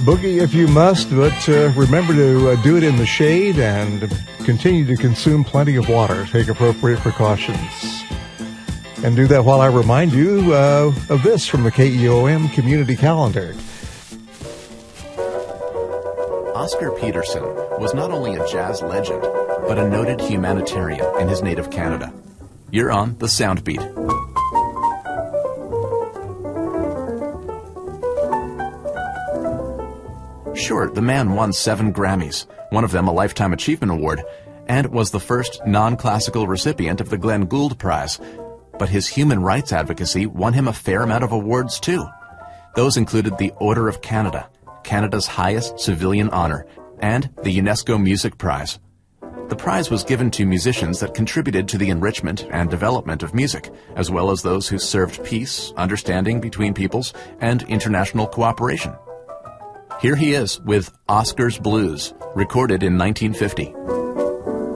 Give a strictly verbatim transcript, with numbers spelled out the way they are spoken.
Boogie if you must, but uh, remember to uh, do it in the shade and continue to consume plenty of water. Take appropriate precautions. And do that while I remind you uh, of this from the K E O M Community Calendar. Oscar Peterson was not only a jazz legend, but a noted humanitarian in his native Canada. You're on The Soundbeat. Sure, the man won seven Grammys, one of them a Lifetime Achievement Award, and was the first non-classical recipient of the Glenn Gould Prize. But his human rights advocacy won him a fair amount of awards, too. Those included the Order of Canada, Canada's highest civilian honor, and the UNESCO Music Prize. The prize was given to musicians that contributed to the enrichment and development of music, as well as those who served peace, understanding between peoples, and international cooperation. Here he is with Oscar's Blues, recorded in nineteen fifty.